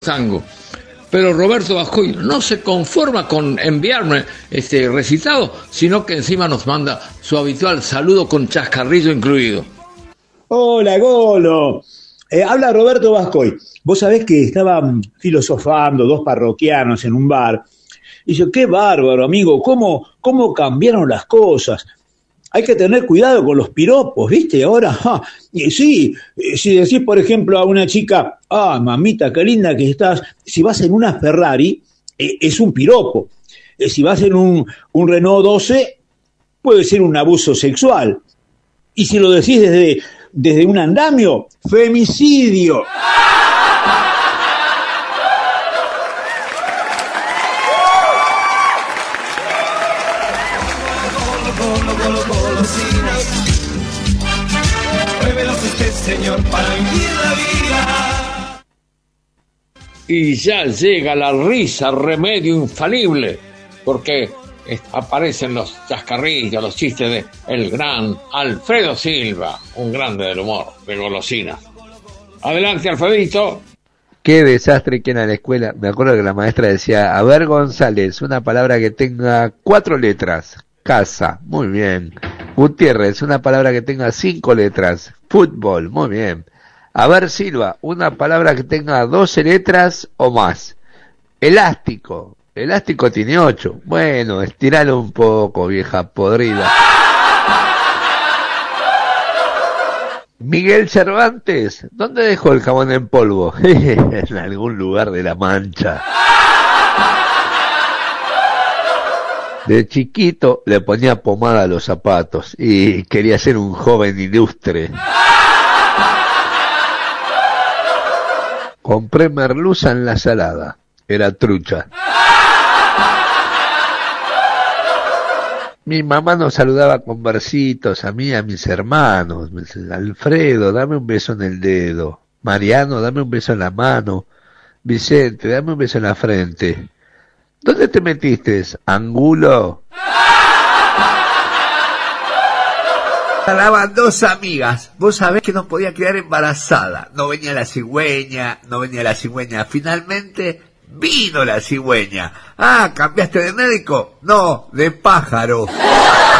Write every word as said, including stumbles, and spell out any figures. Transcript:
tango. Pero Roberto Vascoy no se conforma con enviarme este recitado, sino que encima nos manda su habitual saludo con chascarrillo incluido. Hola, Golo. Eh, habla Roberto Vascoy. Vos sabés que estaban filosofando dos parroquianos en un bar. Y yo, qué bárbaro, amigo, cómo, cómo cambiaron las cosas. Hay que tener cuidado con los piropos, ¿viste? Ahora, ja, sí, si decís, por ejemplo, a una chica, ah, mamita, qué linda que estás, si vas en una Ferrari, eh, es un piropo. Eh, si vas en un, un Renault doce, puede ser un abuso sexual. Y si lo decís desde, desde un andamio, femicidio. Señor, para vivir la vida. Y ya llega la risa, remedio infalible, porque aparecen los chascarrillos, los chistes de el gran Alfredo Silva, un grande del humor, de golosinas. Adelante, Alfredito. Qué desastre que era la escuela. Me acuerdo que la maestra decía, a ver, González, una palabra que tenga cuatro letras. Casa, muy bien. Gutiérrez, una palabra que tenga cinco letras. Fútbol, muy bien. A ver, Silva, una palabra que tenga doce letras o más. Elástico. Elástico tiene ocho. Bueno, estiralo un poco, vieja podrida. Miguel Cervantes, ¿dónde dejó el jabón en polvo? En algún lugar de la Mancha. De chiquito le ponía pomada a los zapatos y quería ser un joven ilustre. Compré merluza en la salada. Era trucha. Mi mamá nos saludaba con versitos, a mí y a mis hermanos. Alfredo, dame un beso en el dedo. Mariano, dame un beso en la mano. Vicente, dame un beso en la frente. ¿Dónde te metiste, Angulo? Hablaban dos amigas. Vos sabés que no podía quedar embarazada. No venía la cigüeña, no venía la cigüeña. Finalmente vino la cigüeña. Ah, ¿cambiaste de médico? No, de pájaro.